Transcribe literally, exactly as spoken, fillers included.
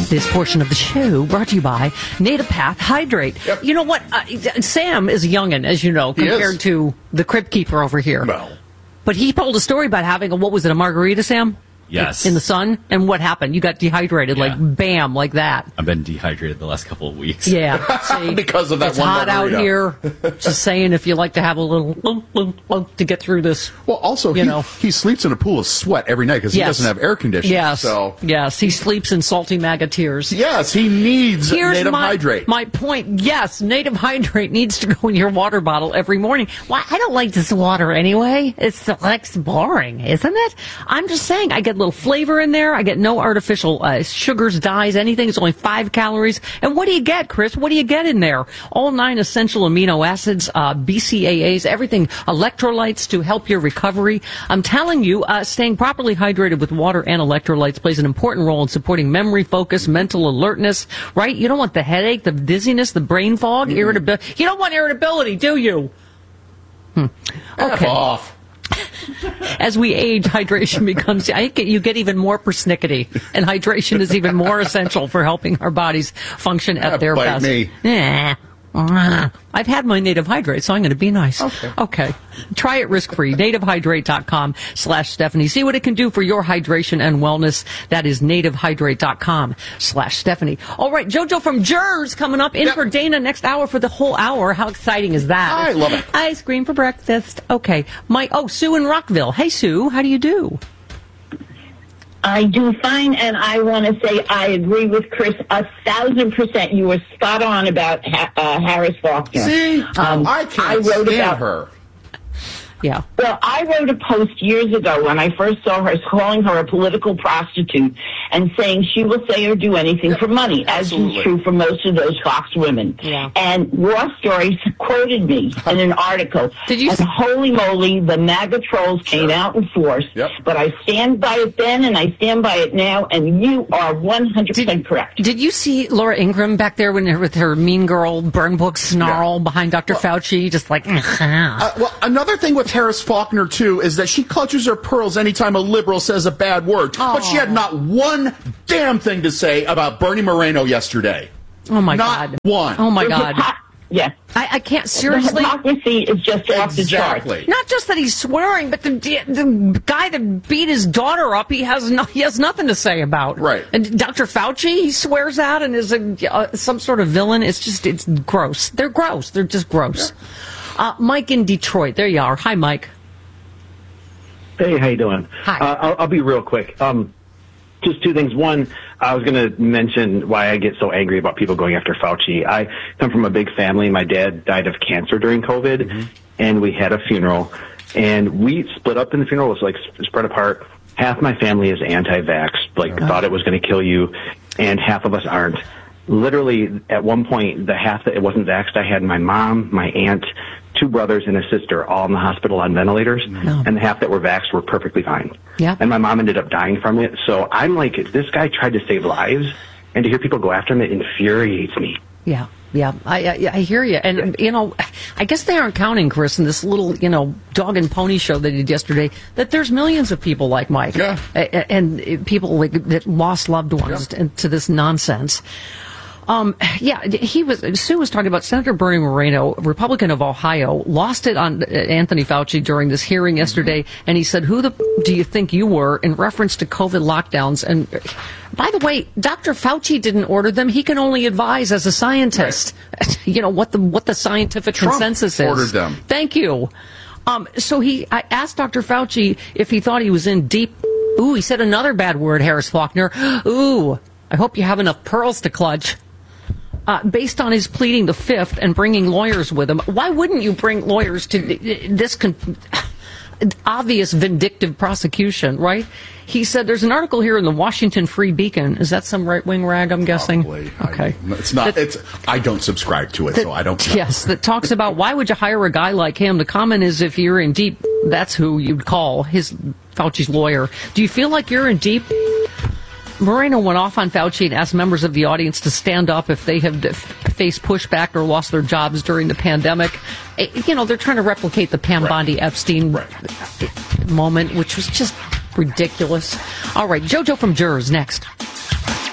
This portion of the show brought to you by Native Path Hydrate. Yep. You know what? Uh, Sam is a youngin', as you know, compared to the Crypt Keeper over here. Well. But he told a story about having a, what was it, a margarita, Sam? Yes. In the sun? And what happened? You got dehydrated, Yeah. like bam, like that. I've been dehydrated the last couple of weeks. Yeah. See, because of that it's one hot margarita. out here. Just saying, if you like to have a little lump, lump, lump to get through this. Well, also, you he, know. he sleeps in a pool of sweat every night because Yes. he doesn't have air conditioning. Yes. So. Yes. He sleeps in salty maggot tears. Yes, he needs Here's Native my, Hydrate. My point. Yes, Native Hydrate needs to go in your water bottle every morning. Why? I don't like this water anyway. It's like boring, isn't it? I'm just saying, I get a little flavor in there. I get no artificial uh, sugars, dyes, anything. It's only five calories. And what do you get, Chris? What do you get in there? All nine essential amino acids, uh, B C A As, everything, electrolytes to help your recovery. I'm telling you, uh, staying properly hydrated with water and electrolytes plays an important role in supporting memory, focus, mental alertness, right? You don't want the headache, the dizziness, the brain fog, mm. irritability. You don't want irritability, do you? Hmm. Okay. F off. As we age, hydration becomes, I get, you get even more persnickety, and hydration is even more essential for helping our bodies function at Ah, their bite best. me. Yeah. I've had my Native Hydrate, so I'm going to be nice. Okay. Okay. Try it risk-free. nativehydrate.com slash Stephanie. See what it can do for your hydration and wellness. That is nativehydrate.com slash Stephanie. All right, JoJo from Jers coming up in Yep. for Dana next hour for the whole hour. How exciting is that? I love it. Ice cream for breakfast. Okay. My, oh, Sue in Rockville. Hey, Sue. How do you do? I do fine, and I want to say I agree with Chris a thousand percent. You were spot on about ha- uh, Harris Faulkner. See, Um, I can't I wrote stand about her. Yeah. Well, I wrote a post years ago when I first saw her calling her a political prostitute and saying she will say or do anything Yeah, for money, as absolutely. is true for most of those Fox women. Yeah. And Raw Stories quoted me in an article. Did you and s- holy moly, the MAGA trolls came Sure. out in force. Yep. But I stand by it then, and I stand by it now, and you are one hundred percent correct. Did you see Laura Ingraham back there when, with her mean girl burn book snarl Yeah. behind Doctor Fauci? Just like, Uh, well, another thing with Harris Faulkner, too, is that she clutches her pearls anytime a liberal says a bad word. But she had not one damn thing to say about Bernie Moreno yesterday. oh my Not God. one. Oh my The God. hypo- Yes. I, I can't, The seriously. hypocrisy is just off the charts. Exactly. Not just that he's swearing, but the the guy that beat his daughter up, he has no, he has nothing to say about. Right. And Doctor Fauci, he swears out and is a, uh, some sort of villain. It's just, it's gross. They're gross. They're just gross. Uh, Mike in Detroit. There you are. Hi, Mike. Hey, how you doing? Hi. Uh, I'll, I'll be real quick. Um, just two things. One, I was going to mention why I get so angry about people going after Fauci. I come from a big family. My dad died of cancer during COVID, mm-hmm. and we had a funeral, and we split up in the funeral. It was like spread apart. Half my family is anti-vax, like oh. thought it was going to kill you, and half of us aren't. Literally, at one point, the half that it wasn't vaxxed, I had my mom, my aunt, two brothers, and a sister all in the hospital on ventilators, no. and the half that were vaxxed were perfectly fine. Yeah. And my mom ended up dying from it. So I'm like, this guy tried to save lives, and to hear people go after him, it infuriates me. Yeah. Yeah, I, I I hear you, and you know, I guess they aren't counting, Chris, in this little you know dog and pony show they did yesterday. That there's millions of people like Mike, yeah. and, and people like, that lost loved ones yeah. to, to this nonsense. Um, yeah, he was. Sue was talking about Senator Bernie Moreno, Republican of Ohio, lost it on Anthony Fauci during this hearing yesterday, mm-hmm. and he said, "Who the do you think you were?" in reference to COVID lockdowns. And by the way, Doctor Fauci didn't order them; he can only advise as a scientist. Right. You know what the what the scientific Trump consensus is. Ordered them. Thank you. Um, so he, I asked Doctor Fauci if he thought he was in deep. Ooh, he said another bad word, Harris Faulkner. Ooh, I hope you have enough pearls to clutch. Uh, based on his pleading the fifth and bringing lawyers with him. Why wouldn't you bring lawyers to this con- obvious vindictive prosecution, right? He said there's an article here in the Washington Free Beacon. Is that some right-wing rag, I'm guessing? Probably. Okay. I, it's not. That, it's. I don't subscribe to it, that, so I don't know. Yes, that talks about why would you hire a guy like him? The comment is if you're in deep, that's who you'd call his Fauci's lawyer. Do you feel like you're in deep? Moreno went off on Fauci and asked members of the audience to stand up if they have faced pushback or lost their jobs during the pandemic. You know, they're trying to replicate the Pam right. Bondi Epstein right. moment, which was just ridiculous. All right, JoJo from Jers next.